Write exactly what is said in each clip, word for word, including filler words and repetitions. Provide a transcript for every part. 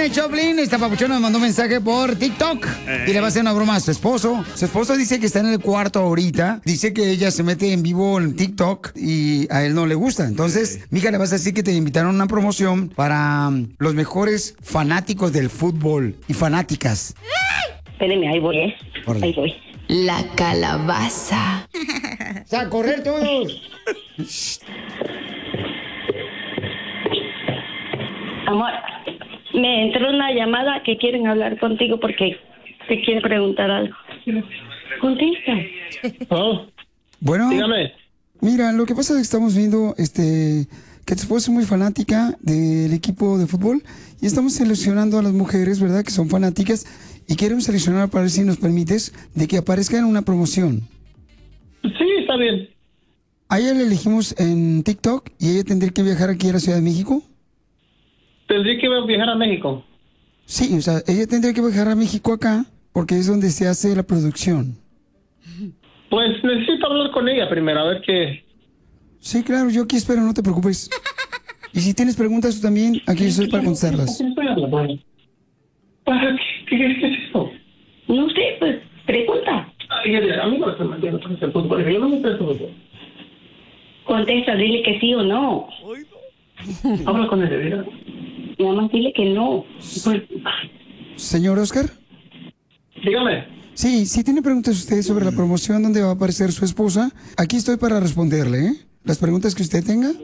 el Choplin, esta papuchona me mandó un mensaje por TikTok Eh. y le va a hacer una broma a su esposo. Su esposo dice que está en el cuarto ahorita. Dice que ella se mete en vivo en TikTok y a él no le gusta. Entonces, mija, le vas a decir que te invitaron a una promoción para um, los mejores fanáticos del fútbol y fanáticas. Espérenme, ahí voy, ¿eh? Órale. Ahí voy. La calabaza. O sea, a correr todos. Amor, me entró una llamada que quieren hablar contigo porque te quieren preguntar algo. Contesta. Oh, Bueno, dígame. mira, lo que pasa es que estamos viendo este que tu esposa es muy fanática del equipo de fútbol y estamos seleccionando a las mujeres, ¿verdad? Que son fanáticas y queremos seleccionar para ver si nos permites de que aparezca en una promoción. Sí, está bien. A ella le elegimos en TikTok y ella tendría que viajar aquí a la Ciudad de México. Tendría que viajar a México. Sí, o sea, ella tendría que viajar a México acá porque es donde se hace la producción. Pues necesito hablar con ella primero, a ver qué... Sí, claro, yo aquí espero, no te preocupes. Y si tienes preguntas tú también, aquí estoy para contestarlas. ¿Para qué? ¿Qué, qué es eso? No sé, pues, pregunta. Ay, a mí no me está el fútbol, yo no me interesa el fútbol. Contesta, dile que sí o no. Habla con ella, ¿verdad? Nada más dile que no. Pues, Señor Oscar. Dígame. Sí, si tiene preguntas usted sobre la promoción donde va a aparecer su esposa, aquí estoy para responderle, ¿eh? Las preguntas que usted tenga.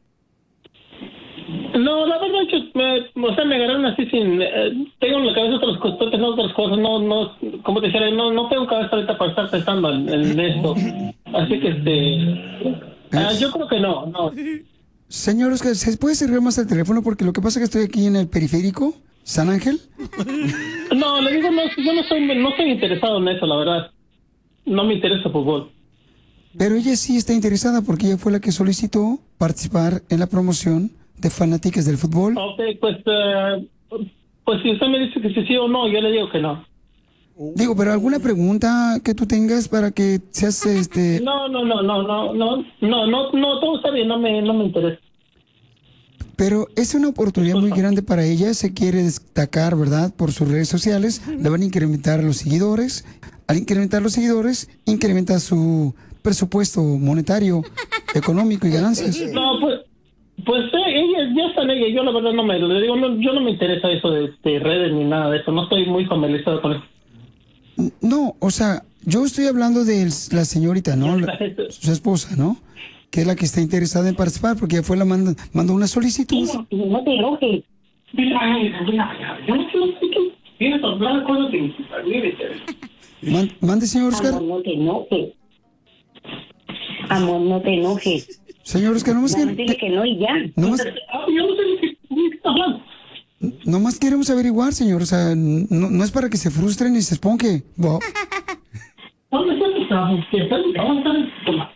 No, la verdad que me, o sea, me agarraron así sin... Eh, tengo en la cabeza otras cosas, estoy pensando otras cosas, no, no, como te decía, no, no tengo cabeza ahorita para estar pensando en, en esto. Así que, este... ah, yo creo que no, no. Señor Oscar, ¿se puede servir más el teléfono? Porque lo que pasa es que estoy aquí en el periférico, San Ángel. No, le digo, no, yo no estoy, no estoy interesado en eso, la verdad. No me interesa el fútbol. Pero ella sí está interesada porque ella fue la que solicitó participar en la promoción de fanáticas del fútbol. Ok, pues, eh, pues si usted me dice que sí, sí o no, yo le digo que no. Digo, pero alguna pregunta que tú tengas para que seas este... No, no, no, no, no, no, no, no, no, todo está bien, no me, no me interesa. Pero es una oportunidad muy grande para ella, se quiere destacar, ¿verdad? Por sus redes sociales, le van a incrementar los seguidores. Al incrementar los seguidores, incrementa su presupuesto monetario, económico y ganancias. No, pues, pues eh, ella, ya está en ella, yo la verdad no me, le digo, no, yo no me interesa eso de, de redes ni nada de eso, no estoy muy familiarizado con eso. No, o sea, yo estoy hablando de la señorita, ¿no? La- su esposa, ¿no? Que es la que está interesada en participar porque ella fue la manda, mandó una solicitud. no, no te enojes. Yo no sé qué tienes hablar cosas de Man- mande, señor Oscar. Amor, no te enojes. Amor, no te enojes. Señor Oscar, nomás, Nada más que- dile que no y ya. nomás, Yo no sé de qué estás hablando. nomás queremos averiguar, señor. O sea, no, no es para que se frustren y se esponje. Wow. ¿Dónde está tu trabajo? ¿Qué está tu trabajo? Toma.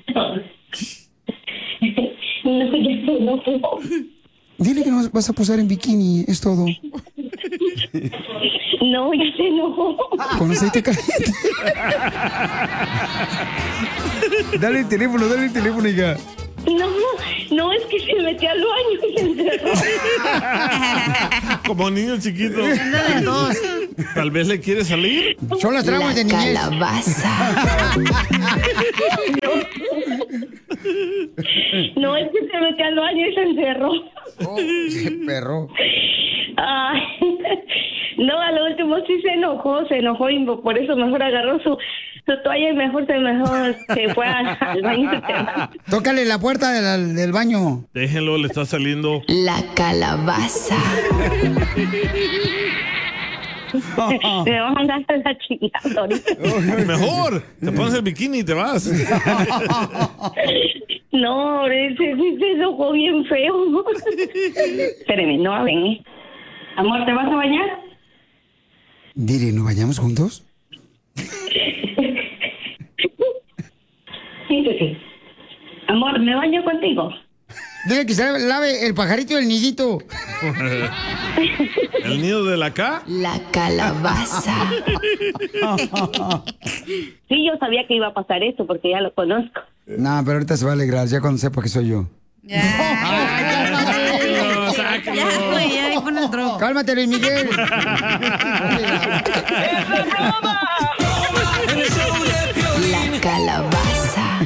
No, ya se enojó. Dile que no vas a posar en bikini, es todo. No, ya se enojó. Con aceite caliente. Dale el teléfono, dale el teléfono, hija. No, no, es que se metió al baño y se encerró. Como niño chiquito. Ándale, dos. Tal vez le quiere salir. Son las traumas de niñez. Calabaza. No, es que se metió al baño y se encerró. Oh, qué perro. Ay, no, a lo último sí se enojó, se enojó y por eso mejor agarró su, su toalla y mejor se mejor se fue a- al baño. Tócale la puerta de la- del baño. Déjenlo, le está saliendo. La calabaza. Me vas a mandar a la chingada ahorita. Mejor, te pones el bikini y te vas. No, ese sí se enojó bien feo. Espérame, no ven, ¿eh? Amor, ¿te vas a bañar? Dile, ¿nos bañamos juntos? Siéntese. Amor, ¿me baño contigo? Dile que se lave el pajarito del nidito. ¿El nido de la K? La calabaza. Sí, yo sabía que iba a pasar esto porque ya lo conozco. No, pero ahorita se va a alegrar ya cuando sepa que soy yo. Ay, sáquenlo. Ya, güey, ya ahí pone el drop. Cálmate, Luis Miguel. La calabaza.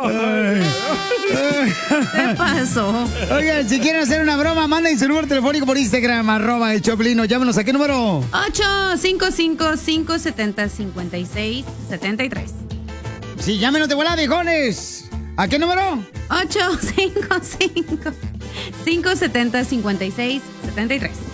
¿Qué pasó? Oigan, si quieren hacer una broma, manden su número telefónico por Instagram, arroba el Choplin, o llámenos. ¿A qué número? ocho cinco cinco, cinco siete cero, cinco seis siete tres. Sí, llámenos de volada, viejones. ¿A qué número? ocho cinco cinco, cinco siete cero, cinco seis siete tres.